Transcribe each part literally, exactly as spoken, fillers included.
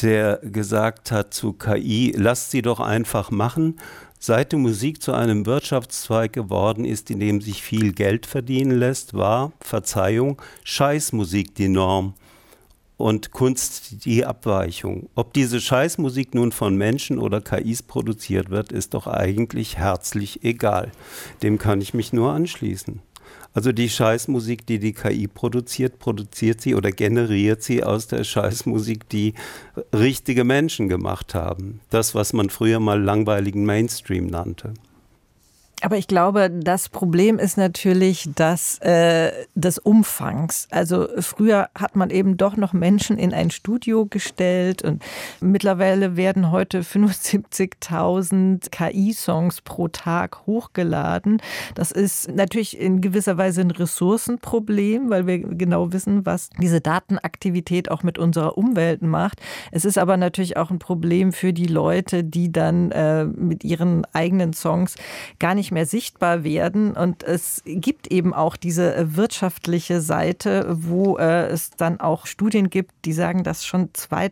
der gesagt hat zu K I, lasst sie doch einfach machen. Seit die Musik zu einem Wirtschaftszweig geworden ist, in dem sich viel Geld verdienen lässt, war, Verzeihung, Scheißmusik die Norm und Kunst die Abweichung. Ob diese Scheißmusik nun von Menschen oder K Is produziert wird, ist doch eigentlich herzlich egal. Dem kann ich mich nur anschließen. Also die Scheißmusik, die die K I produziert, produziert sie oder generiert sie aus der Scheißmusik, die richtige Menschen gemacht haben. Das, was man früher mal langweiligen Mainstream nannte. Aber ich glaube, das Problem ist natürlich das äh, des Umfangs. Also früher hat man eben doch noch Menschen in ein Studio gestellt und mittlerweile werden heute fünfundsiebzigtausend K I-Songs pro Tag hochgeladen. Das ist natürlich in gewisser Weise ein Ressourcenproblem, weil wir genau wissen, was diese Datenaktivität auch mit unserer Umwelt macht. Es ist aber natürlich auch ein Problem für die Leute, die dann äh, mit ihren eigenen Songs gar nicht mehr sichtbar werden. Und es gibt eben auch diese wirtschaftliche Seite, wo äh, es dann auch Studien gibt, die sagen, dass schon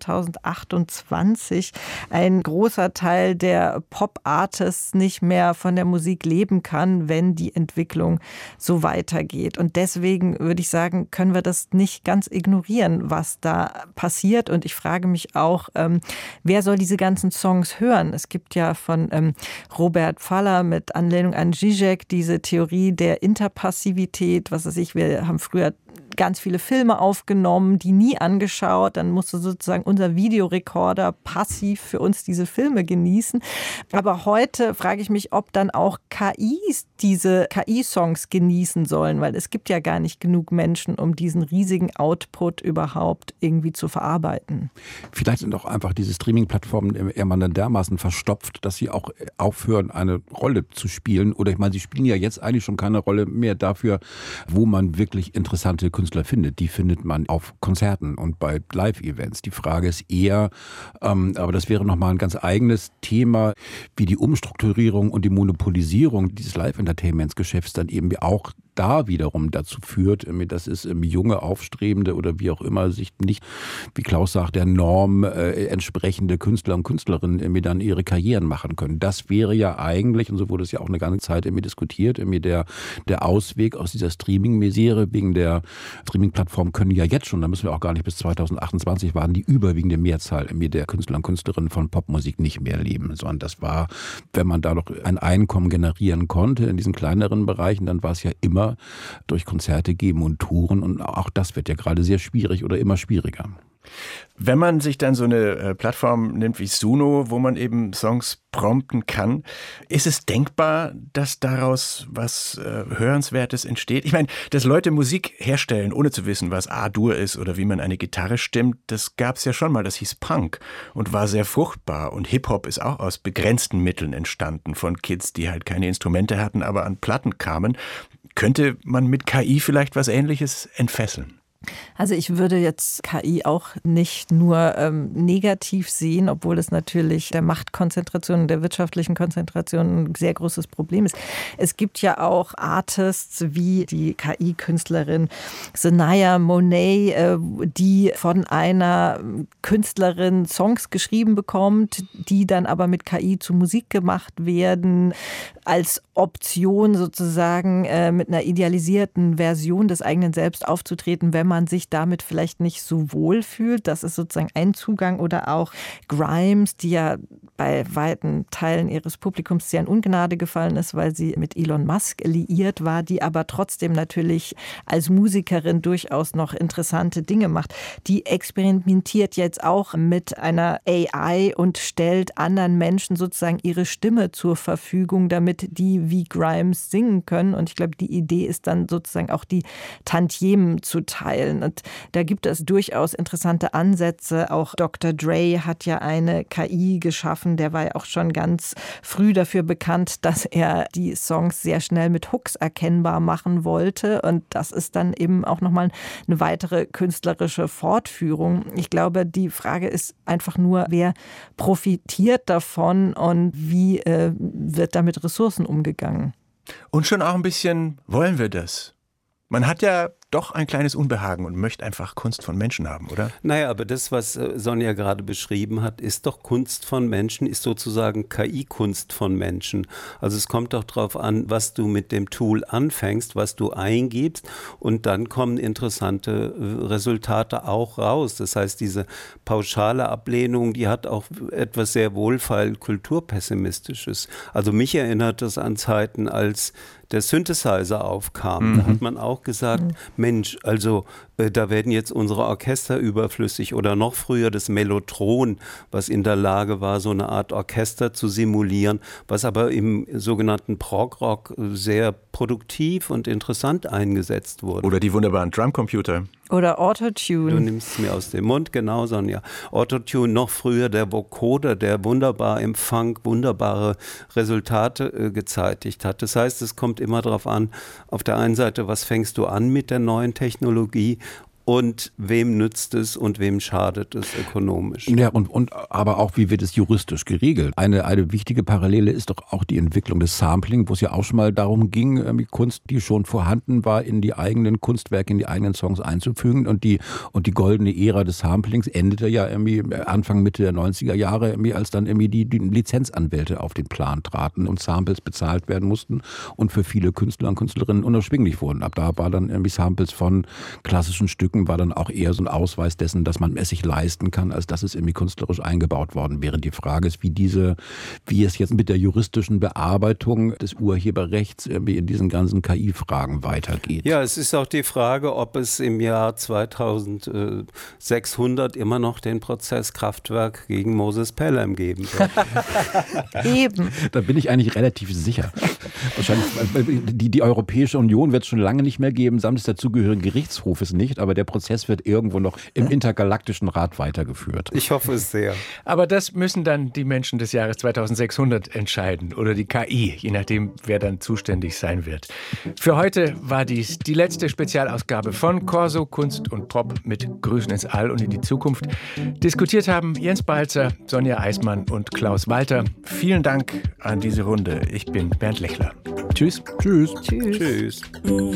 zweitausendachtundzwanzig ein großer Teil der Pop-Artists nicht mehr von der Musik leben kann, wenn die Entwicklung so weitergeht. Und deswegen würde ich sagen, können wir das nicht ganz ignorieren, was da passiert. Und ich frage mich auch, ähm, wer soll diese ganzen Songs hören? Es gibt ja von ähm, Robert Faller mit Anlehnung an Zizek diese Theorie der Interpassivität, was weiß ich, wir haben früher ganz viele Filme aufgenommen, die nie angeschaut. Dann musste sozusagen unser Videorekorder passiv für uns diese Filme genießen. Aber heute frage ich mich, ob dann auch K Is diese K I-Songs genießen sollen, weil es gibt ja gar nicht genug Menschen, um diesen riesigen Output überhaupt irgendwie zu verarbeiten. Vielleicht sind auch einfach diese Streaming-Plattformen irgendwann dermaßen verstopft, dass sie auch aufhören, eine Rolle zu spielen. Oder ich meine, sie spielen ja jetzt eigentlich schon keine Rolle mehr dafür, wo man wirklich interessante Künstler findet. Die findet man auf Konzerten und bei Live-Events. Die Frage ist eher, ähm, aber das wäre nochmal ein ganz eigenes Thema, wie die Umstrukturierung und die Monopolisierung dieses Live-Entertainments-Geschäfts dann eben auch da wiederum dazu führt, dass es junge, aufstrebende oder wie auch immer sich nicht, wie Klaus sagt, der Norm äh, entsprechende Künstler und Künstlerinnen irgendwie dann ihre Karrieren machen können. Das wäre ja eigentlich, und so wurde es ja auch eine ganze Zeit irgendwie diskutiert, irgendwie der, der Ausweg aus dieser Streaming-Misere. Wegen der Streaming-Plattformen können ja jetzt schon, da müssen wir auch gar nicht bis zweitausendachtundzwanzig waren, die überwiegende Mehrzahl irgendwie der Künstler und Künstlerinnen von Popmusik nicht mehr leben, sondern das war, wenn man da noch ein Einkommen generieren konnte in diesen kleineren Bereichen, dann war es ja immer durch Konzerte geben und Touren und auch das wird ja gerade sehr schwierig oder immer schwieriger. Wenn man sich dann so eine äh, Plattform nimmt wie Suno, wo man eben Songs prompten kann, ist es denkbar, dass daraus was äh, Hörenswertes entsteht? Ich meine, dass Leute Musik herstellen, ohne zu wissen, was A-Dur ist oder wie man eine Gitarre stimmt, das gab es ja schon mal, das hieß Punk und war sehr fruchtbar. Und Hip-Hop ist auch aus begrenzten Mitteln entstanden von Kids, die halt keine Instrumente hatten, aber an Platten kamen. Könnte man mit K I vielleicht was Ähnliches entfesseln? Also ich würde jetzt K I auch nicht nur ähm, negativ sehen, obwohl es natürlich der Machtkonzentration und der wirtschaftlichen Konzentration ein sehr großes Problem ist. Es gibt ja auch Artists wie die K I-Künstlerin Sanaya Monet, äh, die von einer Künstlerin Songs geschrieben bekommt, die dann aber mit K I zu Musik gemacht werden, als Option sozusagen äh, mit einer idealisierten Version des eigenen Selbst aufzutreten, wenn man sich damit vielleicht nicht so wohl fühlt. Das ist sozusagen ein Zugang. Oder auch Grimes, die ja bei weiten Teilen ihres Publikums sehr in Ungnade gefallen ist, weil sie mit Elon Musk liiert war, die aber trotzdem natürlich als Musikerin durchaus noch interessante Dinge macht. Die experimentiert jetzt auch mit einer A I und stellt anderen Menschen sozusagen ihre Stimme zur Verfügung, damit die wie Grimes singen können. Und ich glaube, die Idee ist dann sozusagen auch die Tantiemen zu teilen. Und da gibt es durchaus interessante Ansätze. Auch Doktor Dre hat ja eine K I geschaffen. Der war ja auch schon ganz früh dafür bekannt, dass er die Songs sehr schnell mit Hooks erkennbar machen wollte. Und das ist dann eben auch nochmal eine weitere künstlerische Fortführung. Ich glaube, die Frage ist einfach nur, wer profitiert davon und wie äh, wird damit Ressourcen umgegangen? Und schon auch ein bisschen, wollen wir das? Man hat ja doch ein kleines Unbehagen und möchte einfach Kunst von Menschen haben, oder? Naja, aber das, was Sonja gerade beschrieben hat, ist doch Kunst von Menschen, ist sozusagen K I-Kunst von Menschen. Also es kommt doch darauf an, was du mit dem Tool anfängst, was du eingibst und dann kommen interessante Resultate auch raus. Das heißt, diese pauschale Ablehnung, die hat auch etwas sehr wohlfeil kulturpessimistisches. Also mich erinnert das an Zeiten, als der Synthesizer aufkam. Mhm. Da hat man auch gesagt, mhm. Mensch, also äh, da werden jetzt unsere Orchester überflüssig oder noch früher das Mellotron, was in der Lage war, so eine Art Orchester zu simulieren, was aber im sogenannten Prog-Rock sehr produktiv und interessant eingesetzt wurde. Oder die wunderbaren Drumcomputer. Oder Autotune. Du nimmst es mir aus dem Mund, genau, Sonja. Autotune, noch früher der Vocoder, der wunderbar im Funk wunderbare Resultate äh, gezeitigt hat. Das heißt, es kommt immer darauf an, auf der einen Seite, was fängst du an mit der neuen Technologie und wem nützt es und wem schadet es ökonomisch. Ja, und, und aber auch, wie wird es juristisch geregelt? Eine, eine wichtige Parallele ist doch auch die Entwicklung des Sampling, wo es ja auch schon mal darum ging, die Kunst, die schon vorhanden war, in die eigenen Kunstwerke, in die eigenen Songs einzufügen. Und die, und die goldene Ära des Samplings endete ja irgendwie Anfang, Mitte der neunziger Jahre, irgendwie, als dann irgendwie die, die Lizenzanwälte auf den Plan traten und Samples bezahlt werden mussten und für viele Künstler und Künstlerinnen unerschwinglich wurden. Ab da war dann irgendwie Samples von klassischen Stücken war dann auch eher so ein Ausweis dessen, dass man es sich leisten kann, als dass es irgendwie künstlerisch eingebaut worden wäre. Die Frage ist, wie diese, wie es jetzt mit der juristischen Bearbeitung des Urheberrechts irgendwie in diesen ganzen K I-Fragen weitergeht. Ja, es ist auch die Frage, ob es im Jahr zweitausendsechshundert immer noch den Prozess Kraftwerk gegen Moses Pelham geben wird. Eben. Da bin ich eigentlich relativ sicher. Wahrscheinlich, die, die Europäische Union wird es schon lange nicht mehr geben, samt des dazugehörigen Gerichtshofes nicht, aber der Prozess wird irgendwo noch im intergalaktischen Rat weitergeführt. Ich hoffe es sehr. Aber das müssen dann die Menschen des Jahres zweitausendsechshundert entscheiden oder die K I, je nachdem, wer dann zuständig sein wird. Für heute war dies die letzte Spezialausgabe von Corso Kunst und Pop mit Grüßen ins All und in die Zukunft. Diskutiert haben Jens Balzer, Sonja Eismann und Klaus Walter. Vielen Dank an diese Runde. Ich bin Bernd Lechler. Tschüss. Tschüss. Tschüss. Tschüss.